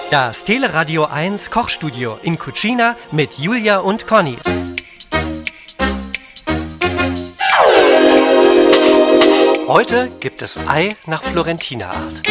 Das Teleradio 1 Kochstudio in Cucina mit Julia und Conny. Heute gibt es Ei nach Florentiner-Art.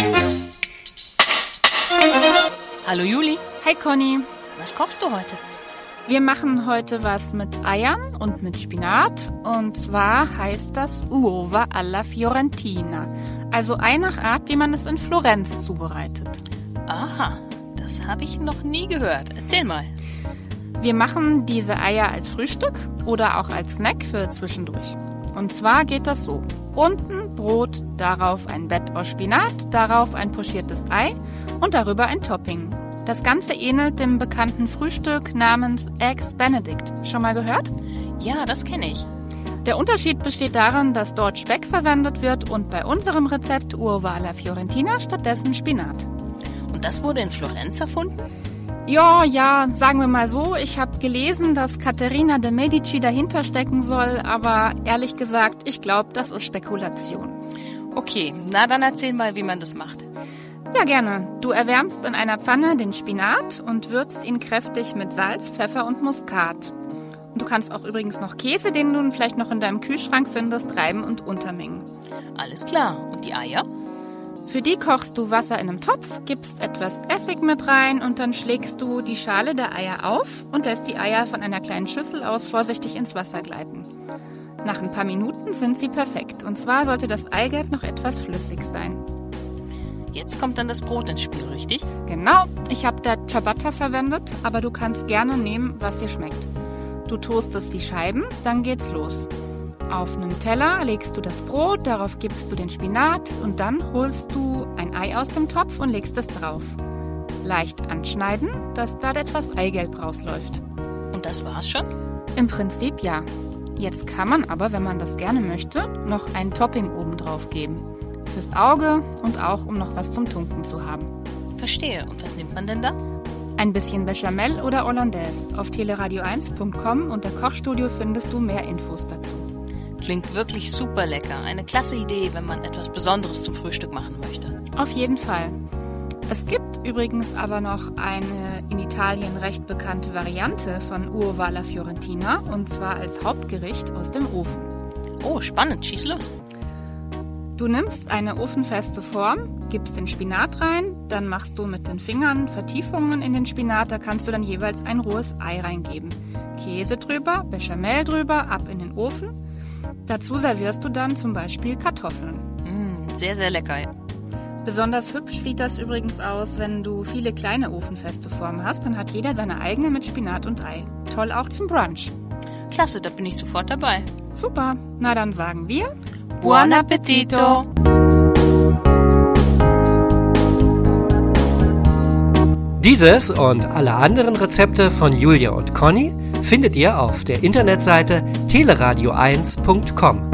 Hallo Juli. Hi Conny. Was kochst du heute? Wir machen heute was mit Eiern und mit Spinat. Und zwar heißt das Uova alla Fiorentina. Also Ei nach Art, wie man es in Florenz zubereitet. Aha, das habe ich noch nie gehört. Erzähl mal. Wir machen diese Eier als Frühstück oder auch als Snack für zwischendurch. Und zwar geht das so. Unten Brot, darauf ein Bett aus Spinat, darauf ein pochiertes Ei und darüber ein Topping. Das Ganze ähnelt dem bekannten Frühstück namens Eggs Benedict. Schon mal gehört? Ja, das kenne ich. Der Unterschied besteht darin, dass dort Speck verwendet wird und bei unserem Rezept Uova alla Fiorentina stattdessen Spinat. Und das wurde in Florenz erfunden? Ja, sagen wir mal so. Ich habe gelesen, dass Caterina de Medici dahinter stecken soll, aber ehrlich gesagt, ich glaube, das ist Spekulation. Okay, na dann erzähl mal, wie man das macht. Ja, gerne. Du erwärmst in einer Pfanne den Spinat und würzt ihn kräftig mit Salz, Pfeffer und Muskat. Du kannst auch übrigens noch Käse, den du vielleicht noch in deinem Kühlschrank findest, reiben und untermengen. Alles klar. Und die Eier? Für die kochst du Wasser in einem Topf, gibst etwas Essig mit rein und dann schlägst du die Schale der Eier auf und lässt die Eier von einer kleinen Schüssel aus vorsichtig ins Wasser gleiten. Nach ein paar Minuten sind sie perfekt. Und zwar sollte das Eigelb noch etwas flüssig sein. Jetzt kommt dann das Brot ins Spiel, richtig? Genau, ich habe da Ciabatta verwendet, aber du kannst gerne nehmen, was dir schmeckt. Du toastest die Scheiben, dann geht's los. Auf einem Teller legst du das Brot, darauf gibst du den Spinat und dann holst du ein Ei aus dem Topf und legst es drauf. Leicht anschneiden, dass da etwas Eigelb rausläuft. Und das war's schon? Im Prinzip ja. Jetzt kann man aber, wenn man das gerne möchte, noch ein Topping oben drauf geben. Fürs Auge und auch, um noch was zum Tunken zu haben. Verstehe. Und was nimmt man denn da? Ein bisschen Bechamel oder Hollandaise. Auf teleradio1.com unter Kochstudio findest du mehr Infos dazu. Klingt wirklich super lecker. Eine klasse Idee, wenn man etwas Besonderes zum Frühstück machen möchte. Auf jeden Fall. Es gibt übrigens aber noch eine in Italien recht bekannte Variante von Uova alla Fiorentina und zwar als Hauptgericht aus dem Ofen. Oh, spannend. Schieß los. Du nimmst eine ofenfeste Form, gibst den Spinat rein, dann machst du mit den Fingern Vertiefungen in den Spinat, da kannst du dann jeweils ein rohes Ei reingeben. Käse drüber, Bechamel drüber, ab in den Ofen. Dazu servierst du dann zum Beispiel Kartoffeln. Sehr, sehr lecker. Besonders hübsch sieht das übrigens aus, wenn du viele kleine ofenfeste Formen hast, dann hat jeder seine eigene mit Spinat und Ei. Toll auch zum Brunch. Klasse, da bin ich sofort dabei. Super, na dann sagen wir... Buon appetito! Dieses und alle anderen Rezepte von Julia und Conny findet ihr auf der Internetseite teleradio1.com.